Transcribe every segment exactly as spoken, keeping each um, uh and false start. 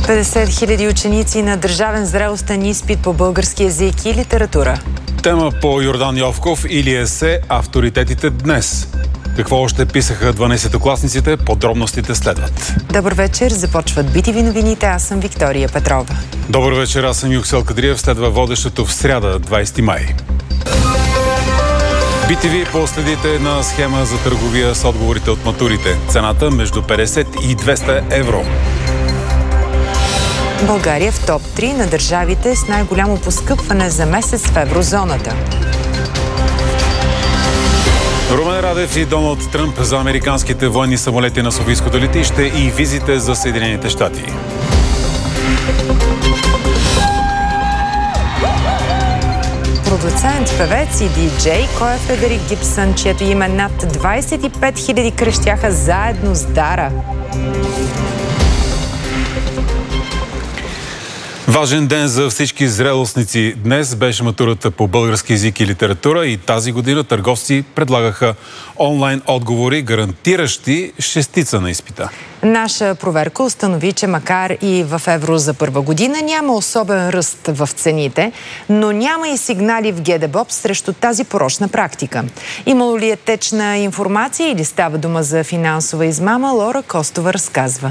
петдесет хиляди ученици на държавен зрелостен изпит по български език и литература. Тема по Йордан Йовков или есе "Авторитетите днес". Какво още писаха дванадесетокласниците? Подробностите следват. Добър вечер, започват Би Ти Ви новините. Аз съм Виктория Петрова. Добър вечер, аз съм Юксел Кадриев. Следва водещото в сряда, двадесети май. Би Ти Ви последите на схема за търговия с отговорите от матурите. Цената между петдесет и двеста евро. България в топ три на държавите с най-голямо поскъпване за месец в еврозоната. Румен Радев и Доналд Тръмп за американските военни самолети на Софийското летище и визите за Съединените щати. Продуцент, певец и диджей, кой е Фредерик Гибсън, чието име над двадесет и пет хиляди крещяха заедно с Дара. Важен ден за всички зрелостници. Днес беше матурата по български език и литература и тази година търговци предлагаха онлайн отговори, гарантиращи шестица на изпита. Наша проверка установи, че макар и в евро за първа година няма особен ръст в цените, но няма и сигнали в ГДБОП срещу тази порочна практика. Имало ли е течна информация или става дума за финансова измама, Лора Костова разказва.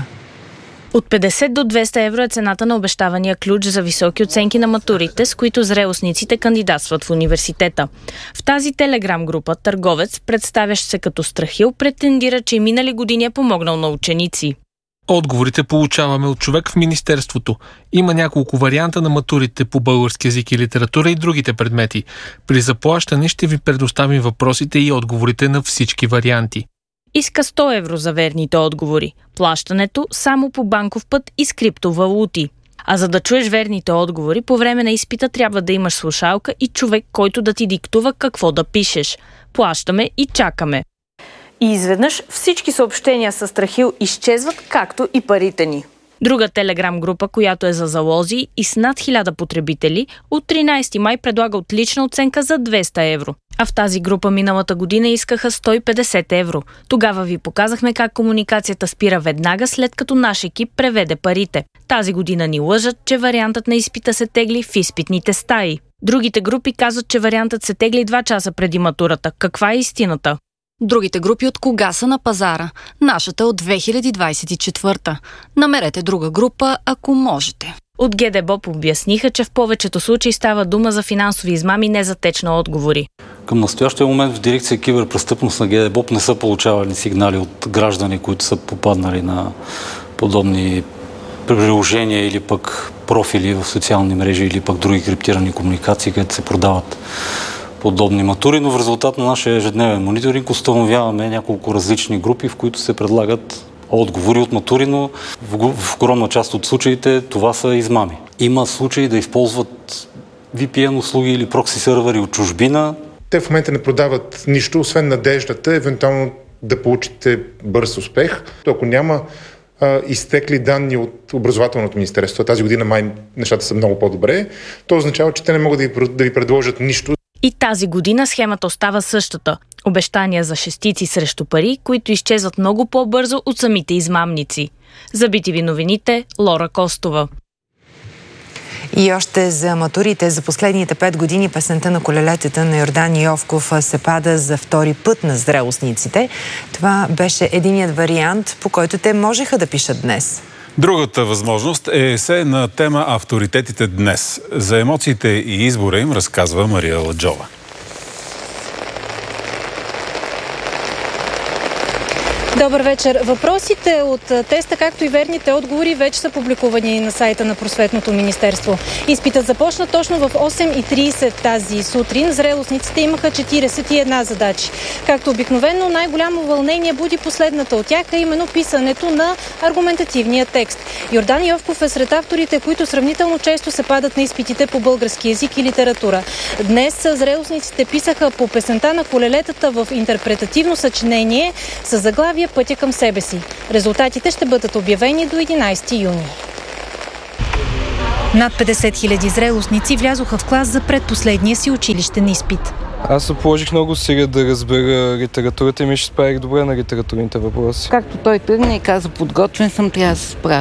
От петдесет до двеста евро е цената на обещавания ключ за високи оценки на матурите, с които зрелостниците кандидатстват в университета. В тази телеграм-група търговец, представящ се като Страхил, претендира, че и минали години е помогнал на ученици. Отговорите получаваме от човек в Министерството. Има няколко варианта на матурите по български език и литература и другите предмети. При заплащане ще ви предоставим въпросите и отговорите на всички варианти. Иска сто евро за верните отговори. Плащането само по банков път и с криптовалути. А за да чуеш верните отговори, по време на изпита трябва да имаш слушалка и човек, който да ти диктува какво да пишеш. Плащаме и чакаме. И изведнъж всички съобщения с Страхил изчезват, както и парите ни. Друга телеграм-група, която е за залози и с над хиляда потребители, от тринадесети май предлага отлична оценка за двеста евро. А в тази група миналата година искаха сто и петдесет евро. Тогава ви показахме как комуникацията спира веднага, след като наш екип преведе парите. Тази година ни лъжат, че вариантът на изпита се тегли в изпитните стаи. Другите групи казват, че вариантът се тегли два часа преди матурата. Каква е истината? Другите групи от кога са на пазара? Нашата от две хиляди двадесет и четвърта. Намерете друга група, ако можете. От ГДБОП обясниха, че в повечето случаи става дума за финансови измами, не за течна отговори. Към настоящия момент в дирекция киберпрестъпност на ГДБОП не са получавали сигнали от граждани, които са попаднали на подобни приложения или пък профили в социални мрежи или пък други криптирани комуникации, където се продават подобни матури, но в резултат на нашия ежедневен мониторинг установяваме няколко различни групи, в които се предлагат отговори от матури, но в, в огромна част от случаите това са измами. Има случаи да използват ви пи ен услуги или прокси сървъри от чужбина. Те в момента не продават нищо, освен надеждата, евентуално да получите бърз успех. Ако няма а, изтекли данни от образователното министерство, тази година май нещата са много по-добре, то означава, че те не могат да ви, да ви предложат нищо. И тази година схемата остава същата. Обещания за шестици срещу пари, които изчезват много по-бързо от самите измамници. За Би Ти Ви новините, Лора Костова. И още за матурите. За последните пет години песента на колелетата на Йордан Йовков се пада за втори път на зрелостниците. Това беше единият вариант, по който те можеха да пишат днес. Другата възможност е есе на тема "Авторитетите днес". За емоциите и избора им разказва Мария Ладжова. Добър вечер. Въпросите от теста, както и верните отговори, вече са публикувани на сайта на Просветното министерство. Изпитът започна точно в осем и тридесет тази сутрин. Зрелостниците имаха четиридесет и една задачи. Както обикновено, най-голямо вълнение буди последната от тях, а именно писането на аргументативния текст. Йордан Йовков е сред авторите, които сравнително често се падат на изпитите по български език и литература. Днес зрелостниците писаха по песента на колелетата в интерпретативно съчинение с заглавие "Пътя към себе си". Резултатите ще бъдат обявени до единадесети юни. Над петдесет хиляди зрелостници влязоха в клас за предпоследния си училищен изпит. Аз се положих много усилия да разбера литературата и ми ще справих добре на литературните въпроси. Както той тръгна и каза, подготвен съм, трябва да се справя.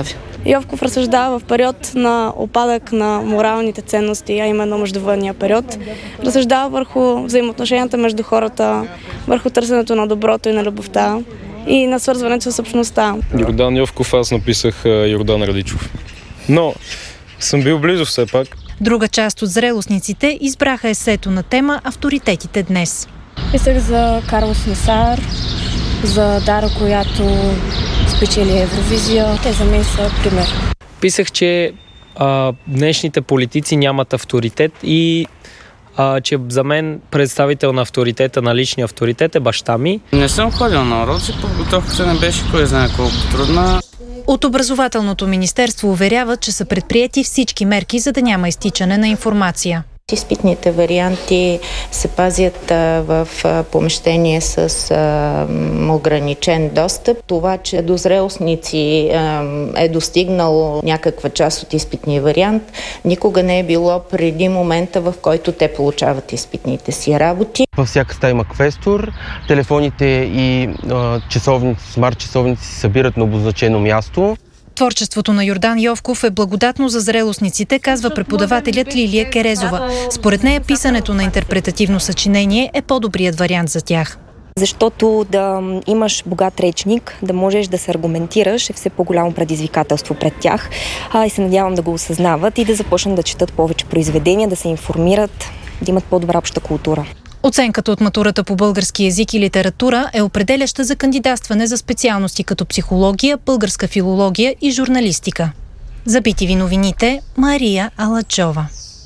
Йовков разсъждава в период на опадък на моралните ценности, а именно междувоенния период. Разсъждава върху взаимоотношенията между хората, върху търсенето на доброто и на любовта и на свързването с общността. Йордан Йовков, аз написах Йордан Радичов. Но съм бил близо все пак. Друга част от зрелостниците избраха есето на тема «Авторитетите днес». Писах за Карлос Месар, за Дара, която спечели Евровизия. Те за мен са пример. Писах, че а, днешните политици нямат авторитет и а, че за мен представител на авторитета, на личния авторитет е баща ми. Не съм ходил на уроци, подготовката не беше кой знае колко трудна. От образователното министерство уверяват, че са предприети всички мерки, за да няма изтичане на информация. Изпитните варианти се пазят а, в а, помещение с а, ограничен достъп. Това, че до зрелостници а, е достигнало някаква част от изпитния вариант, никога не е било преди момента, в който те получават изпитните си работи. Във всяка стая има квестор, телефоните и а, часовници, смарт часовници се събират на обозначено място. Творчеството на Йордан Йовков е благодатно за зрелостниците, казва преподавателят Лилия Керезова. Според нея писането на интерпретативно съчинение е по-добрият вариант за тях. Защото да имаш богат речник, да можеш да се аргументираш е все по-голямо предизвикателство пред тях. А, и се надявам да го осъзнават и да започнат да четат повече произведения, да се информират, да имат по-добра обща култура. Оценката от матурата по български език и литература е определяща за кандидатстване за специалности като психология, българска филология и журналистика. За би ти ви новините, Мария Алачова.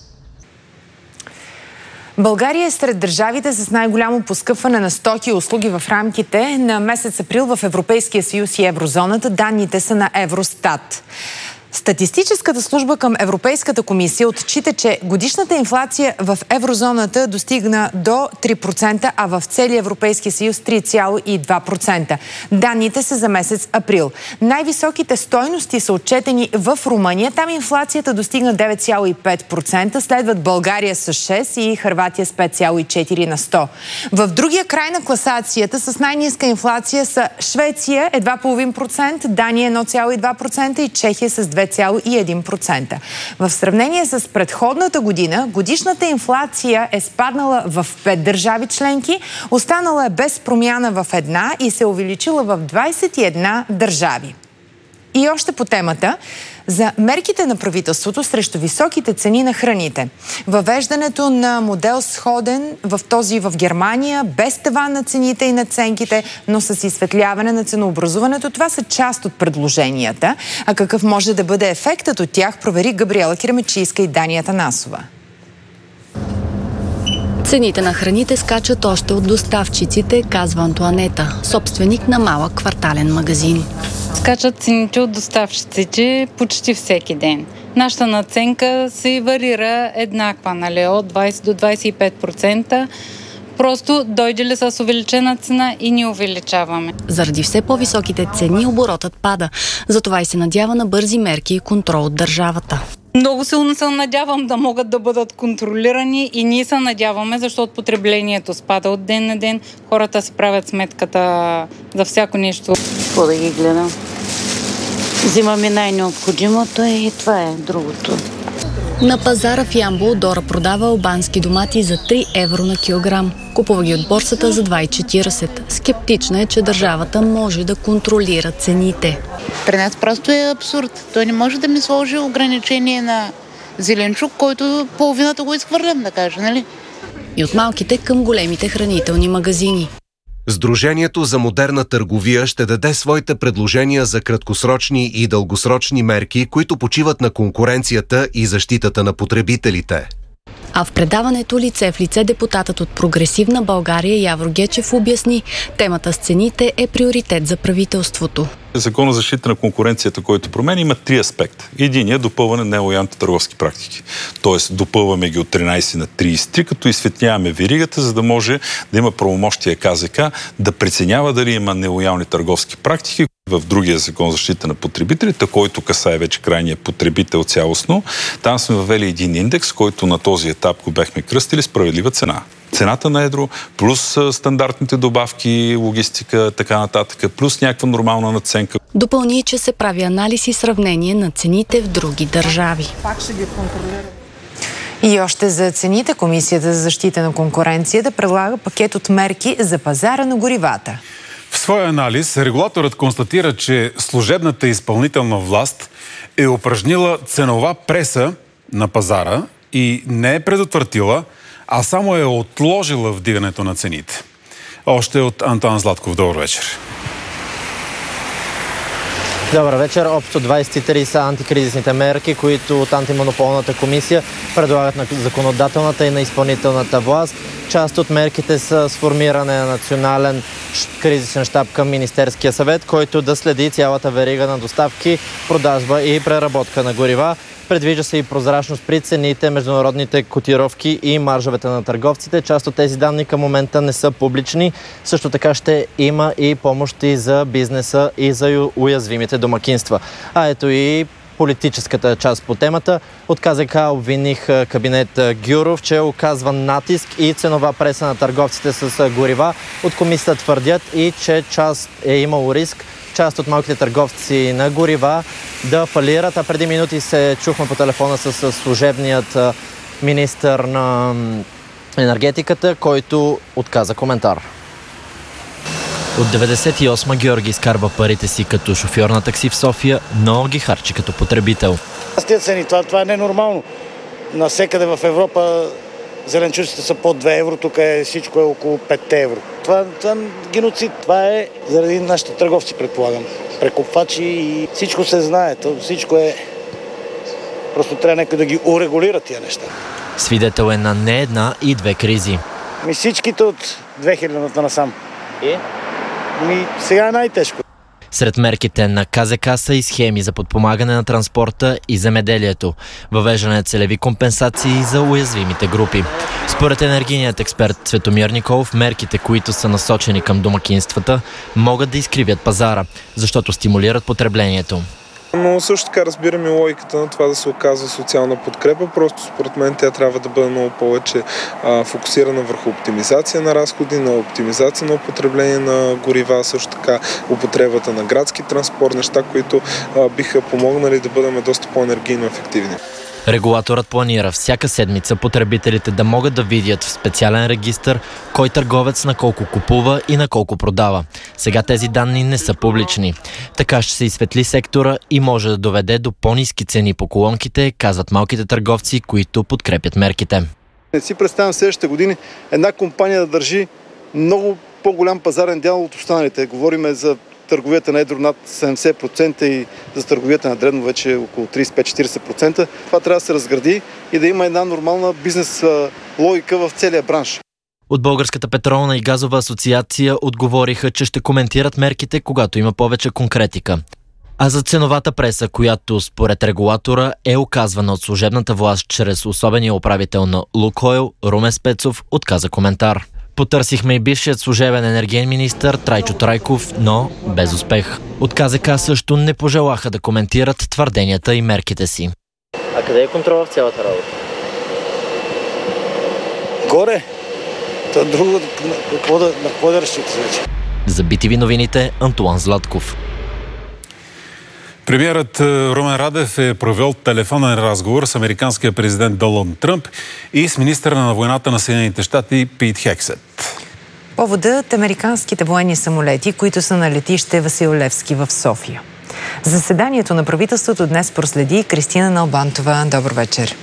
България е сред държавите с най-голямо поскъпване на стоки и услуги в рамките на месец април в Европейския съюз и еврозоната. Данните са на Евростат. Статистическата служба към Европейската комисия отчита, че годишната инфлация в еврозоната достигна до три процента, а в целия Европейски съюз три цяло и две процента. Данните са за месец април. Най-високите стойности са отчетени в Румъния. Там инфлацията достигна девет цяло и пет процента, следват България с шест процента и Хърватия с пет цяло и четири на сто. В другия край на класацията с най-ниска инфлация са Швеция едва цяло и пет процента, Дания едно цяло и две процента и Чехия с две цяло и едно процента. В сравнение с предходната година, годишната инфлация е спаднала в пет държави членки, останала е без промяна в една и се увеличила в двадесет и една държави. И още по темата за мерките на правителството срещу високите цени на храните. Въвеждането на модел сходен в този в Германия, без таван на цените и надценките, но с изсветляване на ценообразуването. Това са част от предложенията. А какъв може да бъде ефектът от тях, провери Габриела Киремечийска и Дания Танасова. Цените на храните скачат още от доставчиците, казва Антоанета, собственик на малък квартален магазин. Скачат цените от доставчиците почти всеки ден. Нашата надценка се варира еднаква, нали, от двадесет до двадесет и пет процента. Просто дойде ли с увеличена цена и ни увеличаваме. Заради все по-високите цени оборотът пада. Затова и се надява на бързи мерки и контрол от държавата. Много силно се надявам да могат да бъдат контролирани и ние се надяваме, защото потреблението спада от ден на ден. Хората си правят сметката за всяко нещо. Какво да ги гледам? Взимаме най-необходимото и това е другото. На пазара в Ямбол Дора продава албански домати за три евро на килограм. Купува ги от борсата за два и четиридесет. Скептична е, че държавата може да контролира цените. При нас просто е абсурд. Той не може да ми сложи ограничение на зеленчук, който половината го изхвърлям, да кажа, нали? И от малките към големите хранителни магазини. Сдружението за модерна търговия ще даде своите предложения за краткосрочни и дългосрочни мерки, които почиват на конкуренцията и защитата на потребителите. А в предаването лице в лице депутатът от Прогресивна България Явор Гечев обясни, темата с цените е приоритет за правителството. Закона за защита на конкуренцията, който променя, има три аспекта. Единият е допълване на нелоялните търговски практики. Тоест, допълваме ги от тринадесет на тридесет и три, като изсветляваме веригата, за да може да има правомощие КЗК да преценява дали има нелоялни търговски практики. В другия закон за защита на потребителите, който касае вече крайния потребител цялостно, там сме въвели един индекс, който на този етап го бехме кръстили справедлива цена. цената на едро, плюс стандартните добавки, логистика, така нататък, плюс някаква нормална надценка. Допълни, че се прави анализ и сравнение на цените в други държави. Пак ще ги контролира. И още за цените, Комисията за защита на конкуренцията предлага пакет от мерки за пазара на горивата. В своя анализ регулаторът констатира, че служебната изпълнителна власт е упражнила ценова преса на пазара и не е предотвратила, а само е отложила вдигането на цените. Още от Антон Златков. Добър вечер. Добър вечер. Общо двайсет и три са антикризисните мерки, които от антимонополната комисия предлагат на законодателната и на изпълнителната власт. Част от мерките са сформиране на национален кризисен щаб към Министерския съвет, който да следи цялата верига на доставки, продажба и преработка на горива. Предвижда се и прозрачност при цените, международните котировки и маржовете на търговците. Част от тези данни към момента не са публични. Също така ще има и помощи за бизнеса и за уязвимите домакинства. А ето и политическата част по темата. От КЗК обвиних кабинет Гюров, че оказва натиск и ценова преса на търговците с горива. От комисията твърдят и, че част е имало риск част от малките търговци на горива да фалират. А преди минути се чухме по телефона с служебният министър на енергетиката, който отказа коментар. От деветдесет и осма Георги изкарва парите си като шофьор на такси в София, но ги харчи като потребител. С тези цени, това, това е ненормално. Навсекъде в Европа зеленчуците са под две евро, тук е, всичко е около пет евро. Това, това е геноцид. Това е заради нашите търговци, предполагам. Прекупвачи и всичко се знае. Всичко е... Просто трябва някой да ги урегулира тия неща. Свидетел е на не една и две кризи. Ми всичките от две хилядната насам. И? Ми сега е най-тежко. Сред мерките на КЗК са и схеми за подпомагане на транспорта и земеделието, въвеждане на целеви компенсации за уязвимите групи. Според енергийният експерт Цветомир Николов, мерките, които са насочени към домакинствата, могат да изкривят пазара, защото стимулират потреблението. Но също така разбираме логиката на това да се оказва социална подкрепа. Просто според мен тя трябва да бъде много повече а, фокусирана върху оптимизация на разходи, на оптимизация на употребление на горива, също така употребата на градски транспорт, неща, които а, биха помогнали да бъдем доста по-енергийно ефективни. Регулаторът планира всяка седмица потребителите да могат да видят в специален регистър кой търговец на колко купува и на колко продава. Сега тези данни не са публични. Така ще се изсветли сектора и може да доведе до по-ниски цени по колонките, казват малките търговци, които подкрепят мерките. Не си представям следващите години една компания да държи много по-голям пазарен дял от останалите. Говориме за търговията на едро над седемдесет процента и за търговията на дребно вече около трийсет и пет до четирийсет процента. Това трябва да се разгради и да има една нормална бизнес логика в целия бранш. От Българската петролна и газова асоциация отговориха, че ще коментират мерките, когато има повече конкретика. А за ценовата преса, която според регулатора е оказвана от служебната власт чрез особения управител на Лукойл, Румен Спецов, отказа коментар. Потърсихме и бившият служебен енергиен министър Трайчо Трайков, но без успех. От КЗК също не пожелаха да коментират твърденията и мерките си. А къде е контрола в цялата работа? Горе. Това друго, какво да, на какво да разчиташ вече? За би ти ви новините, Антуан Златков. Премиерът Румен Радев е провел телефонен разговор с американския президент Доналд Тръмп и с министъра на войната на Съединените щати Пит Хексет. Поводът – американските военни самолети, които са на летище Васил Левски в София. Заседанието на правителството днес проследи Кристина Налбантова. Добър вечер.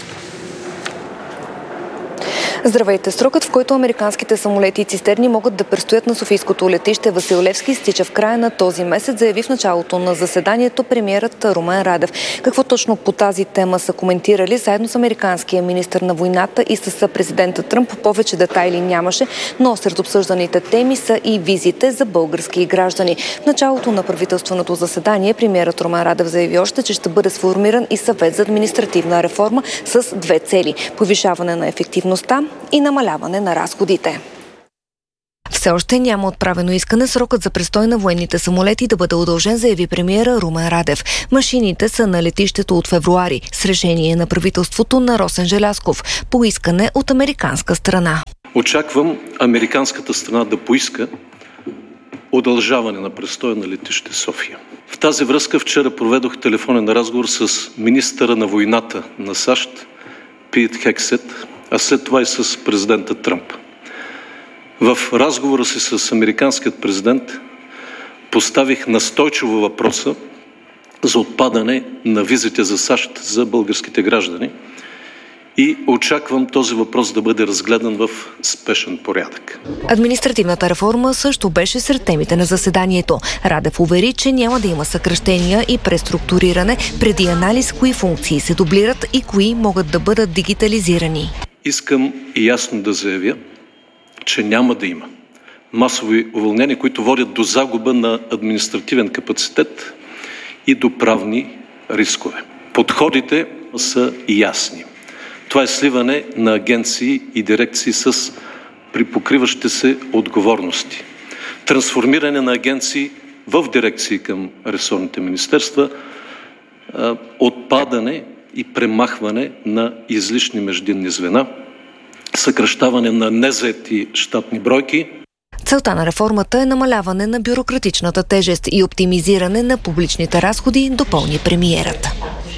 Здравейте! Срокът, в който американските самолети и цистерни могат да престоят на софийското летище Васил Левски, стича в края на този месец, заяви в началото на заседанието премиерът Румен Радев. Какво точно по тази тема са коментирали заедно с американския министър на войната и с президента Тръмп, повече детайли нямаше, но сред обсъжданите теми са и визите за български граждани. В началото на правителственото заседание премиерът Румен Радев заяви още, че ще бъде сформиран и съвет за административна реформа с две цели – повишаване на ефективността и намаляване на разходите. Все още няма отправено искане срокът за престой на военните самолети да бъде удължен, заяви премиера Румен Радев. Машините са на летището от февруари с решение на правителството на Росен Желязков по искане от американска страна. Очаквам американската страна да поиска удължаване на престоя на летище София. В тази връзка вчера проведох телефонен разговор с министъра на войната на САЩ Пит Хексет, а след това и с президента Тръмп. В разговора си с американският президент поставих настойчиво въпроса за отпадане на визите за САЩ за българските граждани и очаквам този въпрос да бъде разгледан в спешен порядък. Административната реформа също беше сред темите на заседанието. Радев увери, че няма да има съкращения и преструктуриране преди анализ кои функции се дублират и кои могат да бъдат дигитализирани. Искам ясно да заявя, че няма да има масови уволнения, които водят до загуба на административен капацитет и до правни рискове. Подходите са ясни. Това е сливане на агенции и дирекции с припокриващи се отговорности. Трансформиране на агенции в дирекции към ресорните министерства, отпадане и премахване на излишни междинни звена, съкращаване на незаети щатни бройки. Целта на реформата е намаляване на бюрократичната тежест и оптимизиране на публичните разходи, допълни премиерът.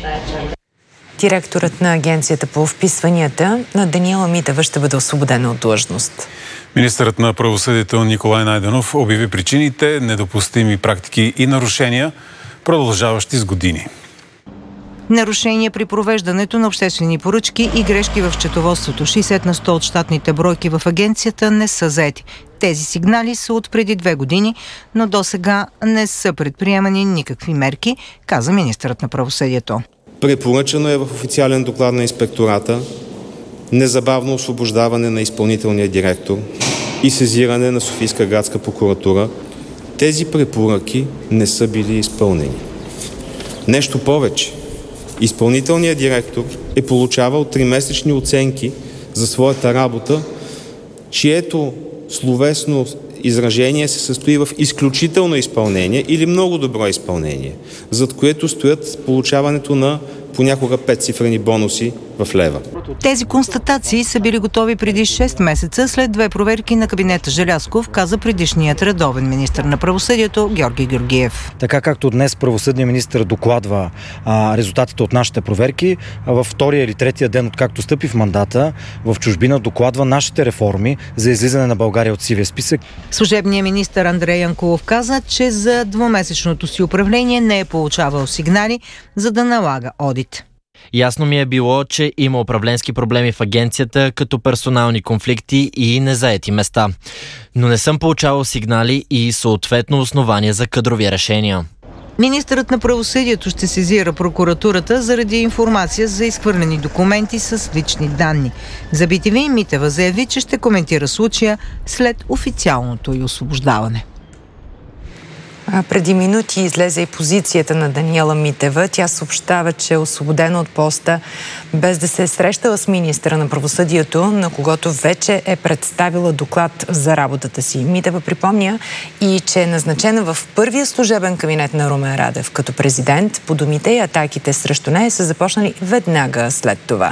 Директорът на Агенцията по вписванията на Даниела Митева ще бъде освободена от длъжност. Министърът на правосъдието Николай Найденов обяви причините, недопустими практики и нарушения, продължаващи с години. Нарушения при провеждането на обществени поръчки и грешки в счетоводството. шейсет на сто от щатните бройки в агенцията не са заети. Тези сигнали са от преди две години, но досега не са предприемани никакви мерки, каза министърът на правосъдието. Препоръчано е в официален доклад на инспектората незабавно освобождаване на изпълнителния директор и сезиране на Софийска градска прокуратура. Тези препоръки не са били изпълнени. Нещо повече. Изпълнителният директор е получавал тримесечни оценки за своята работа, чието словесно изражение се състои в изключително изпълнение или много добро изпълнение, зад което стоят получаването на понякога петцифрени бонуси в лева. Тези констатации са били готови преди шест месеца след две проверки на кабинета Желязков, каза предишният редовен министър на правосъдието Георги Георгиев. Така както днес правосъдният министър докладва а, резултатите от нашите проверки, а във втория или третия ден, откакто стъпи в мандата, в чужбина докладва нашите реформи за излизане на България от сивия списък. Служебният министър Андрей Янкулов каза, че за двумесечното си управление не е получавал сигнали, за да налага одит. Ясно ми е било, че има управленски проблеми в агенцията, като персонални конфликти и незаети места. Но не съм получавал сигнали и съответно основания за кадрови решения. Министърът на правосъдието ще сезира прокуратурата заради информация за изхвърлени документи с лични данни. За би ти ви Митева заяви, че ще коментира случая след официалното й освобождаване. А преди минути излезе и позицията на Даниела Митева. Тя съобщава, че е освободена от поста, без да се е срещала с министъра на правосъдието, на когото вече е представила доклад за работата си. Митева припомня и, че е назначена в първия служебен кабинет на Румен Радев като президент. По думите и атаките срещу нея са започнали веднага след това.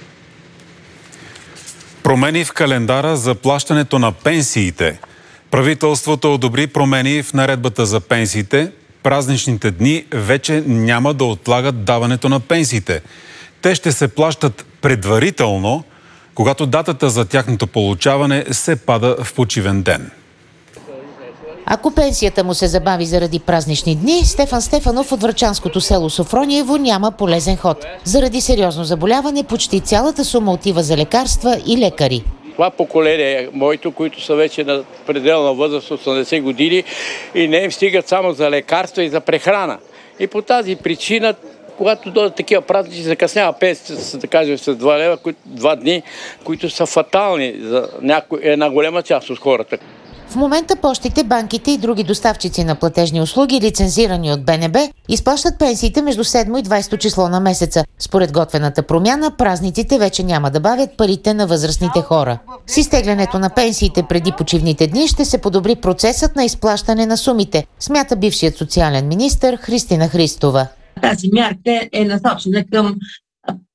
Промени в календара за плащането на пенсиите. Правителството одобри промени в наредбата за пенсиите. Празничните дни вече няма да отлагат даването на пенсиите. Те ще се плащат предварително, когато датата за тяхното получаване се пада в почивен ден. Ако пенсията му се забави заради празнични дни, Стефан Стефанов от врачанското село Софрониево няма полезен ход. Заради сериозно заболяване почти цялата сума отива за лекарства и лекари. Това поколение, моето, които са вече на пределна възраст осемдесет години и не им стигат само за лекарства и за прехрана. И по тази причина, когато дойдат такива празници, закъснява пенсията, да кажем, с два лева, два дни, които са фатални за няко... една голема част от хората. В момента пощите, банките и други доставчици на платежни услуги, лицензирани от Б Н Б, изплащат пенсиите между седмо и двайсето число на месеца. Според готвената промяна, празниците вече няма да бавят парите на възрастните хора. С изтеглянето на пенсиите преди почивните дни ще се подобри процесът на изплащане на сумите, смята бившият социален министър Христина Христова. Тази мярка е насочена към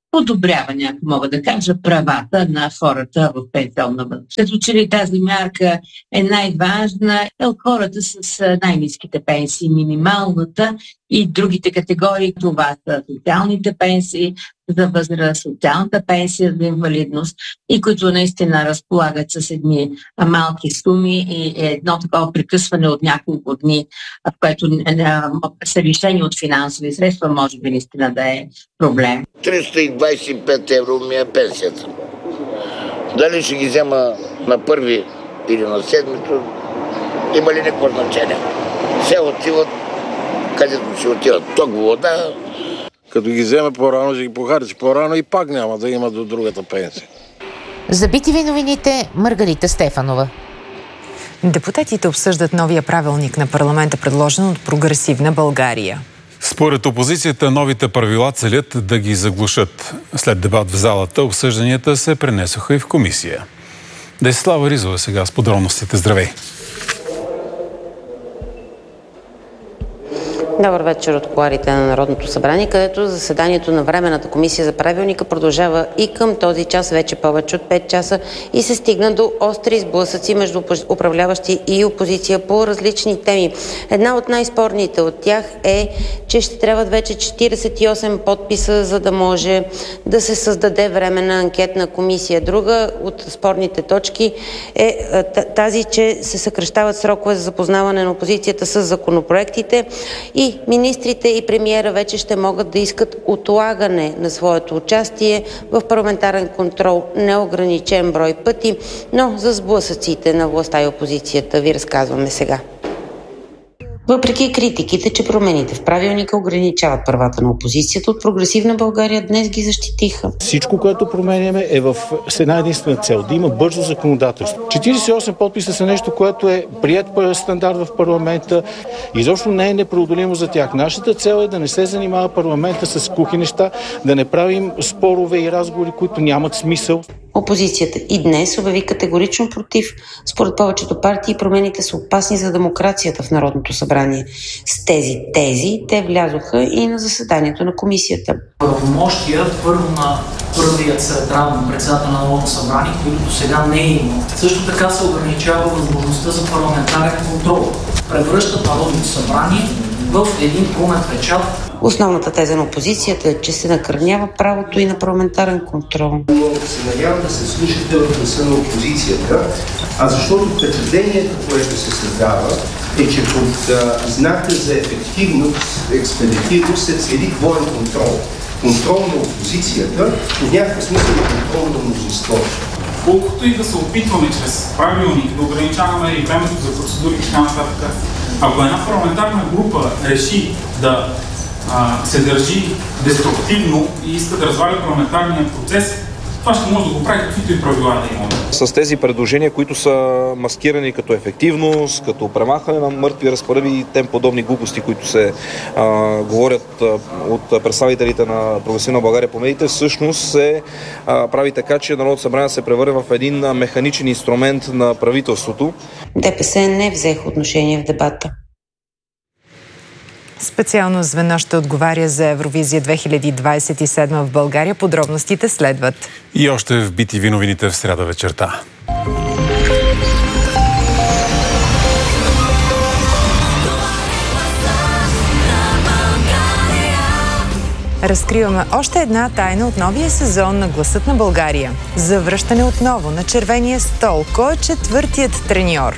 подобрява, някак мога да кажа, правата на хората в пенсионна възраст. Като че ли тази мярка е най-важна е от хората с най-ниските пенсии, минималната и другите категории. Това са социалните пенсии за възраст, социалната пенсия за инвалидност и които наистина разполагат с едни малки суми и едно такова прекъсване от няколко дни, в което са лишени от финансови средства, може би наистина да е проблем. триста двадесет и пет евро ми е пенсията. Дали ще ги взема на първи или на седмито, има ли някакво значение? Все отиват където ще отиват. Ток, вода. Като ги вземе по-рано, ще ги похарчи по-рано и пак няма да има до другата пенсия. За би ти ви новините, Маргарита Стефанова. Депутатите обсъждат новия правилник на парламента, предложен от Прогресивна България. Според опозицията, новите правила целят да ги заглушат. След дебат в залата, обсъжданията се пренесоха и в комисия. Десислава Ризова сега с подробностите. Здравей! Добър вечер от кулоарите на Народното събрание, където заседанието на Временната комисия за правилника продължава и към този час, вече повече от пет часа, и се стигна до остри сблъсъци между управляващи и опозиция по различни теми. Една от най-спорните от тях е, че ще трябват вече четиридесет и осем подписа, за да може да се създаде временна анкетна комисия. Друга от спорните точки е тази, че се съкращават срокове за запознаване на опозицията с законопроектите и министрите и премиера вече ще могат да искат отлагане на своето участие в парламентарен контрол неограничен брой пъти, но за сблъсъците на властта и опозицията ви разказваме сега. Въпреки критиките, че промените в правилника ограничават правата на опозицията, от Прогресивна България днес ги защитиха. Всичко, което променяме, е в с една единствена цел – да има бързо законодателство. четиридесет и осем подписа са нещо, което е прият стандарт в парламента. Изобщо не е непреодолимо за тях. Нашата цел е да не се занимава парламента с кухи неща, да не правим спорове и разговори, които нямат смисъл. Опозицията и днес обяви категорично против. Според повечето партии промените са опасни за демокрацията в Народното събрание. С тези тези те влязоха и на заседанието на комисията. Правомощия първо на първият централен председател на Народното събрание, които до сега не е имал. Също така се ограничава възможността за парламентарен контрол. Превръщат Народното събрание в един пълен печат. Основната теза на опозицията е, че се накърнява правото и на парламентарен контрол. Се надявам да се слушате в гласа на опозицията, а защото впечатлението, което се създава, е, че под а, знака за ефективност, експедитивност се цели двоен контрол. Контрол на опозицията, в някакъв смисъл контрол на мнозинството. Колкото и да се опитваме чрез правилник да ограничаваме и времето за процедури и така нататък, ако една парламентарна група реши да а, се държи деструктивно и иска да разваля парламентарния процес, това ще може да го прави каквито и правила да има. С тези предложения, които са маскирани като ефективност, като премахване на мъртви разпоредби и тем подобни глупости, които се а, говорят а, от представителите на Прогресивна България по медиите, всъщност се а, прави така, че Народното събрание се превърне в един механичен инструмент на правителството. ДПС не взеха отношение в дебата. Специално звено ще отговаря за Евровизия две хиляди двадесет и седма в България. Подробностите следват. И още в би ти ви новините в сряда вечерта. Разкриваме още една тайна от новия сезон на Гласът на България. Завръщане отново на червения стол. Кой е четвъртият треньор?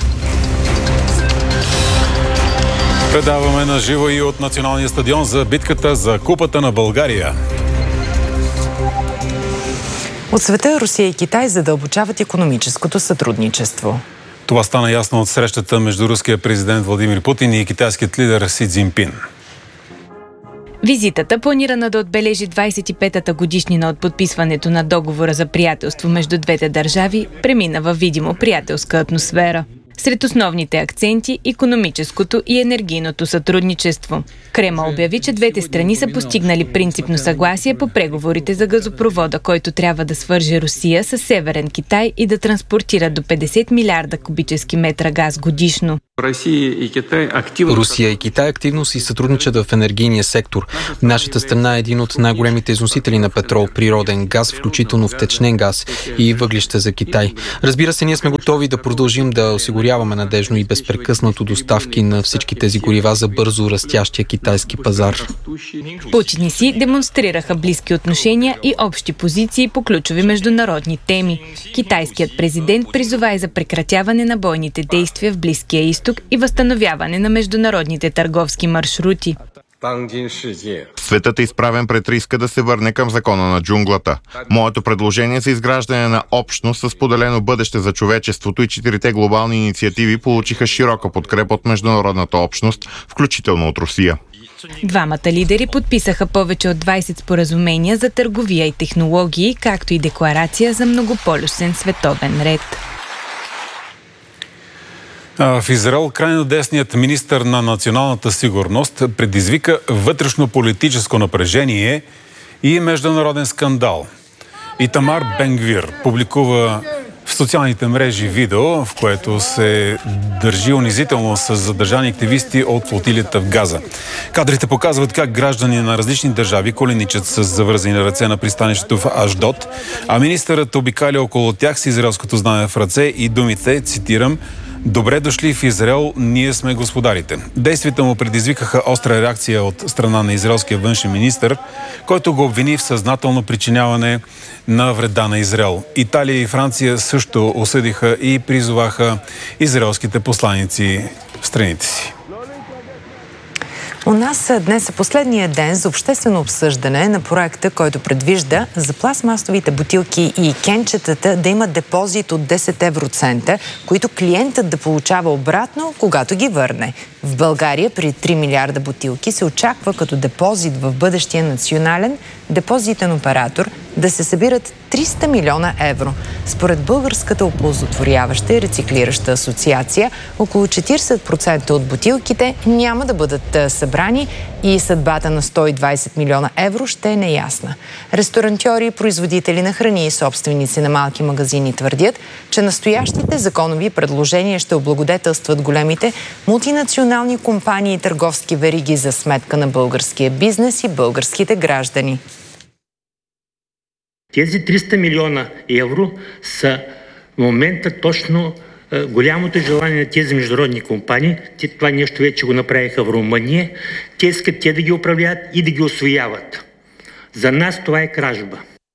Предаваме на живо и от Националния стадион за битката за Купата на България. От света Русия и Китай задълбочават икономическото сътрудничество. Това стана ясно от срещата между руския президент Владимир Путин и китайският лидер Си Цзинпин. Визитата, планирана да отбележи двадесет и петата годишнина от подписването на договора за приятелство между двете държави, премина във видимо приятелска атмосфера. Сред основните акценти – икономическото и енергийното сътрудничество. Кремъл обяви, че двете страни са постигнали принципно съгласие по преговорите за газопровода, който трябва да свърже Русия с Северен Китай и да транспортира до петдесет милиарда кубически метра газ годишно. Русия и Китай активно си сътрудничат в енергийния сектор. Нашата страна е един от най-големите износители на петрол, природен газ, включително втечнен газ и въглища за Китай. Разбира се, ние сме готови да продължим да осигуряваме надежно и безпрекъснато доставки на всички тези горива за бързо растящия китайски пазар. Путин си демонстрираха близки отношения и общи позиции по ключови международни теми. Китайският президент призова и за прекратяване на бойните действия в Близкия изток и възстановяване на международните търговски маршрути. Светът е изправен пред риска да се върне към закона на джунглата. Моето предложение за изграждане на общност с поделено бъдеще за човечеството и четирите глобални инициативи получиха широка подкрепа от международната общност, включително от Русия. Двамата лидери подписаха повече от двайсет споразумения за търговия и технологии, както и декларация за многополюсен световен ред. В Израел крайно десният министър на националната сигурност предизвика вътрешно-политическо напрежение и международен скандал. Итамар Бен Гвир публикува в социалните мрежи видео, в което се държи унизително с задържани активисти от флотилията в Газа. Кадрите показват как граждани на различни държави коленичат с завързани ръце на пристанището в Ашдод, а министърът обикаля около тях с израелското знаме в ръце и думите, цитирам, "Добре дошли в Израел, ние сме господарите." Действията му предизвикаха остра реакция от страна на израелския външен министър, който го обвини в съзнателно причиняване на вреда на Израел. Италия и Франция също осъдиха и призоваха израелските посланици в страните си. У нас днес е последния ден за обществено обсъждане на проекта, който предвижда за пластмасовите бутилки и кенчетата да имат депозит от десет евроцента, които клиентът да получава обратно, когато ги върне. В България при три милиарда бутилки се очаква като депозит в бъдещия национален депозитен оператор да се събират триста милиона евро. Според Българската оползотворяваща и рециклираща асоциация, около четирийсет процента от бутилките няма да бъдат събрани и съдбата на сто и двайсет милиона евро ще е неясна. Ресторантьори, производители на храни и собственици на малки магазини твърдят, че настоящите законови предложения ще облагодетелстват големите мултинационални компании и търговски вериги за сметка на българския бизнес и българските граждани. Тези триста милиона евро са в момента точно е, голямото желание на тези международни компании. Те това нещо вече го направиха в Румъния. Те искат те да ги управляват и да ги усвояват. За нас това е кражба.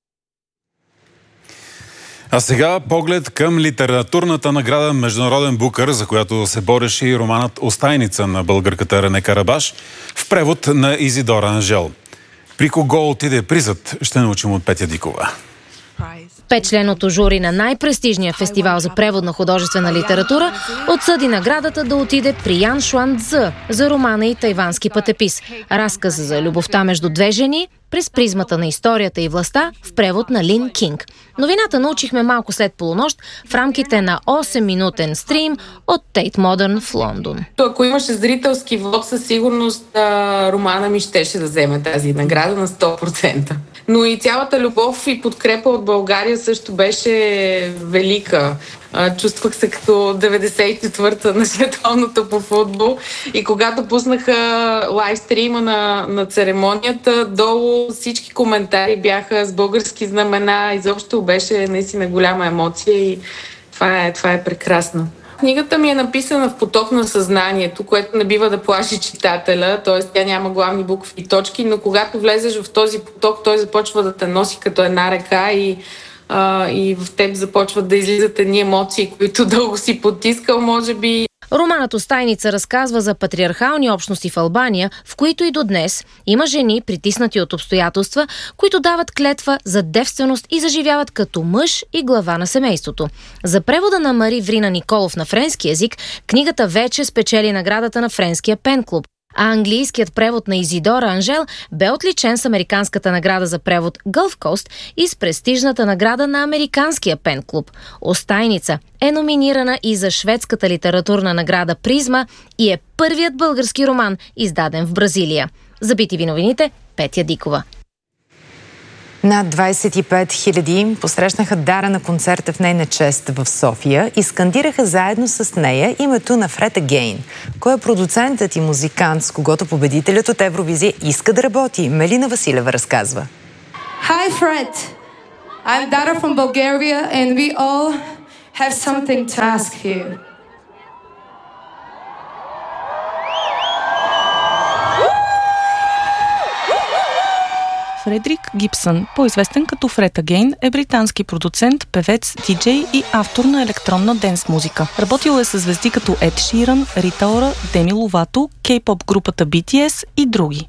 А сега поглед към литературната награда Международен Букър, за която се бореше и романът "Остайница" на българката Рене Карабаш, в превод на Изидора Анжел. При кого отиде призът, ще научим от Петя Дикова. Петчленото жури на най-престижния фестивал за превод на художествена литература отсъди наградата да отиде при Ян Шуан Цзъ за романа и тайвански пътепис. Разказ за любовта между две жени през призмата на историята и властта в превод на Лин Кинг. Новината научихме малко след полунощ в рамките на осем-минутен стрим от Тейт Модърн в Лондон. Ако имаше зрителски вод, със сигурност романа ми щеше да вземе тази награда на сто процента. Но и цялата любов и подкрепа от България също беше велика. Чувствах се като деветдесет и четвърта на световното по футбол и когато пуснаха лайвстрима на, на церемонията, долу всички коментари бяха с български знамена, изобщо беше наистина голяма емоция и това е, това е прекрасно. Книгата ми е написана в поток на съзнанието, което не бива да плаши читателя, т.е. тя няма главни букви и точки, но когато влезеш в този поток, той започва да те носи като една река и Uh, и в теб започват да излизат едни емоции, които дълго си потискал, може би. Романът "Остайница" разказва за патриархални общности в Албания, в които и до днес има жени, притиснати от обстоятелства, които дават клетва за девственост и заживяват като мъж и глава на семейството. За превода на Мари Врина Николов на френски език, книгата вече спечели наградата на Френския пен клуб. А английският превод на Изидора Анжел бе отличен с американската награда за превод Gulf Coast и с престижната награда на американския пен клуб. "Остайница" е номинирана и за шведската литературна награда Призма и е първият български роман, издаден в Бразилия. За би ти ви новините, Петя Дикова. Над двадесет и пет хиляди посрещнаха Дара на концерта в нейна чест в София и скандираха заедно с нея името на Fred Again. Кой е продуцентът и музикант, с когото победителят от Евровизия иска да работи? Мелина Василева разказва. Hi Fred, I'm Dara from Bulgaria and we all have something to ask you. Фредрик Гибсън, по-известен като Fred Again, е британски продуцент, певец, диджей и автор на електронна денс музика. Работил е с звезди като Ед Ширан, Рита Ора, Деми Ловато, кей-поп групата Би Ти Ес и други.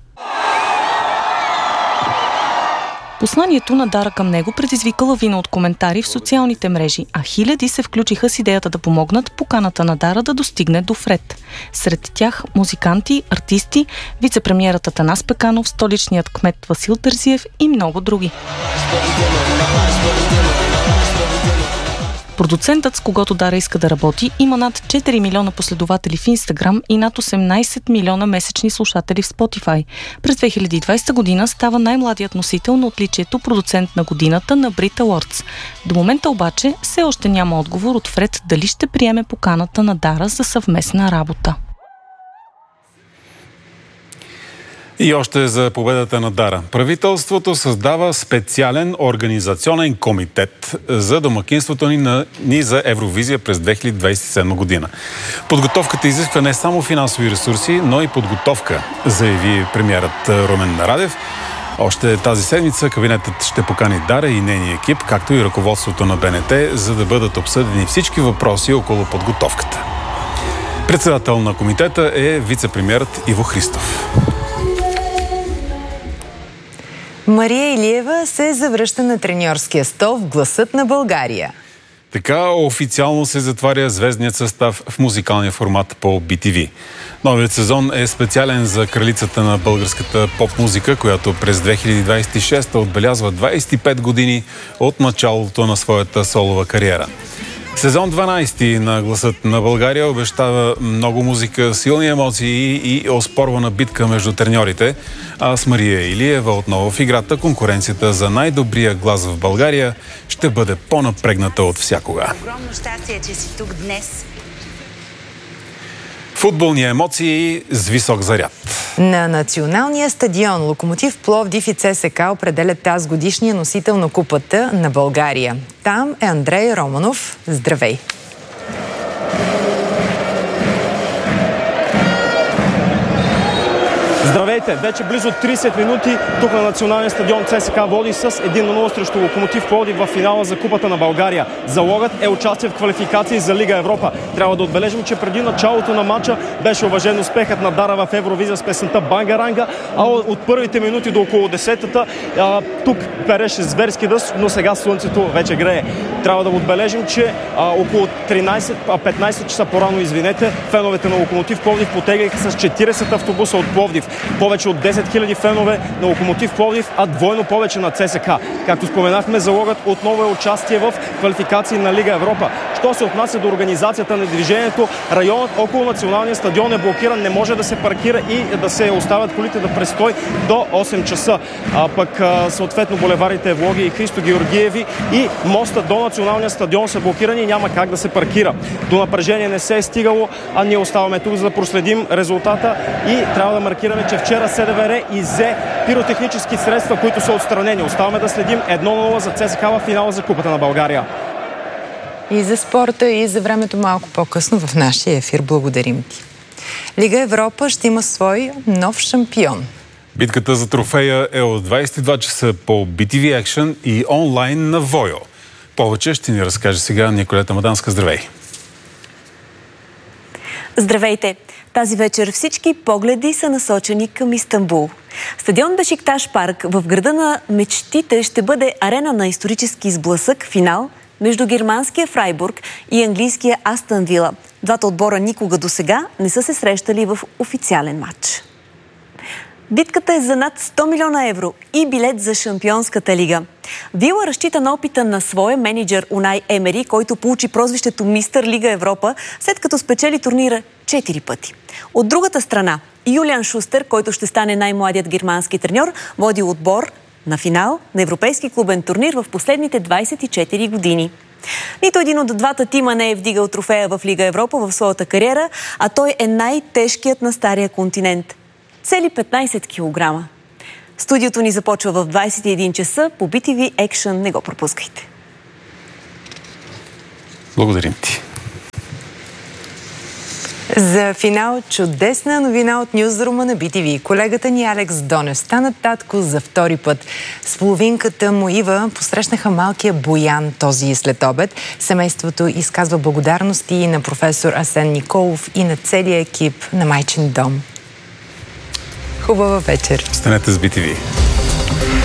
Посланието на Дара към него предизвика лавина от коментари в социалните мрежи, а хиляди се включиха с идеята да помогнат поканата на Дара да достигне до Фред. Сред тях музиканти, артисти, вице-премиерът Атанас Пеканов, столичният кмет Васил Терзиев и много други. Продуцентът, с когото Дара иска да работи, има над четири милиона последователи в Инстаграм и над осемнадесет милиона месечни слушатели в Spotify. През две хиляди и двадесета година става най-младият носител на отличието продуцент на годината на Brit Awards. До момента обаче все още няма отговор от Фред дали ще приеме поканата на Дара за съвместна работа. И още за победата на Дара. Правителството създава специален организационен комитет за домакинството ни, на, ни за Евровизия през две хиляди двадесет и седма година. Подготовката изисква не само финансови ресурси, но и подготовка, заяви премиерът Румен Радев. Още тази седмица кабинетът ще покани Дара и нейния екип, както и ръководството на Б Н Т, за да бъдат обсъдени всички въпроси около подготовката. Председател на комитета е вице-премиерът Иво Христов. Мария Илиева се завръща на треньорския стол в Гласът на България. Така официално се затваря звездният състав в музикалния формат по Би Ти Ви. Новият сезон е специален за кралицата на българската поп-музика, която през две хиляди двадесет и шеста отбелязва двадесет и пет години от началото на своята солова кариера. Сезон дванадесети на Гласът на България обещава много музика, силни емоции и оспорвана битка между треньорите, а с Мария Илиева отново в играта конкуренцията за най-добрия глас в България ще бъде по-напрегната от всякога. Огромно щастие, че си тук днес. Футболни емоции с висок заряд. На националния стадион Локомотив Пловдив и Це Ес Ка определят тази годишния носител на купата на България. Там е Андрей Романов. Здравей! Здравейте! Вече близо тридесет минути тук на националния стадион Це Ес Ка води с един на нула срещу Локомотив Пловдив в финала за Купата на България. Залогът е участие в квалификации за Лига Европа. Трябва да отбележим, че преди началото на матча беше уважен успехът на Дара в Евровизия с песента Бангаранга, а от първите минути до около десетата тук переше зверски дъжд, но сега слънцето вече грее. Трябва да отбележим, че а, около тринадесет-петнадесет часа по-рано, извинете, феновете на Локомотив Пловдив потегаха с четиридесет автобуса от Пловдив. Повече от десет хиляди фенове на Локомотив Пловдив, а двойно повече на Це Ес Ка. Както споменахме, залогът отново е участие в квалификации на Лига Европа. Що се отнася до организацията на движението, районът около националния стадион е блокиран, не може да се паркира и да се оставят колите да престой до осем часа. А пък съответно булеварите Евлоги и Христо Георгиеви и моста до националния стадион са блокирани и няма как да се паркира. До напрежение не се е стигало, а ние оставаме тук за да проследим резултата и трябва да маркираме, че вчера Се Де Ве Ре изе пиротехнически средства, които са отстранени. Оставаме да следим едно на нула за Це Ес Ка в финала за Купата на България. И за спорта, и за времето малко по-късно в нашия ефир. Благодарим ти. Лига Европа ще има свой нов шампион. Битката за трофея е от двадесет и два часа по Би Ти Ви Action и онлайн на Войо. Повече ще ни разкаже сега Николета Маданска. Здравей! Здравейте! Тази вечер всички погледи са насочени към Истанбул. Стадион Бешикташ парк в града на мечтите ще бъде арена на исторически сблъсък, финал между германския Фрайбург и английския Астън Вила. Двата отбора никога досега не са се срещали в официален матч. Битката е за над сто милиона евро и билет за Шампионската лига. Вила разчита на опита на своя менеджер Унай Емери, който получи прозвището Мистър Лига Европа, след като спечели турнира четири пъти. От другата страна, Юлиан Шустер, който ще стане най-младият германски треньор, води отбор на финал на европейски клубен турнир в последните двадесет и четири години. Нито един от двата тима не е вдигал трофея в Лига Европа в своята кариера, а той е най-тежкият на стария континент. Цели петнадесет килограма. Студиото ни започва в двадесет и един часа по би ти ви Action. Не го пропускайте. Благодарим ти. За финал чудесна новина от Нюзрума на би ти ви. Колегата ни Алекс Донев стана татко за втори път. С половинката му Ива посрещнаха малкия Боян този следобед. Семейството изказва благодарности и на професор Асен Николов и на целия екип на Майчин дом. Хубава вечер! Останете с би ти ви.